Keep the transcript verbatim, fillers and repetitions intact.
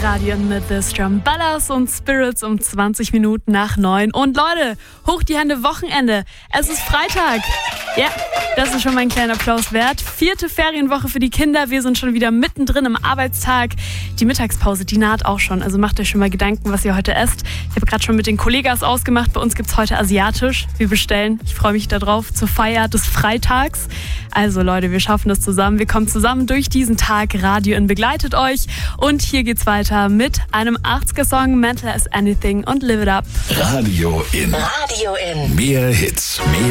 Radio mit The Strumballas und Spirits um zwanzig Minuten nach neun. Und Leute, hoch die Hände, Wochenende. Es ist Freitag. Ja, das ist schon mein kleiner Applaus wert. Vierte Ferienwoche für die Kinder. Wir sind schon wieder mittendrin im Arbeitstag. Die Mittagspause, die naht auch schon. Also macht euch schon mal Gedanken, was ihr heute esst. Ich habe gerade schon mit den Kollegas ausgemacht. Bei uns gibt es heute asiatisch. Wir bestellen. Ich freue mich darauf zur Feier des Freitags. Also Leute, wir schaffen das zusammen. Wir kommen zusammen durch diesen Tag. Radio In begleitet euch. Und hier geht's weiter mit einem achtziger-Song, Mental as Anything und Live It Up. Radio In. Radio In. Mehr Hits, mehr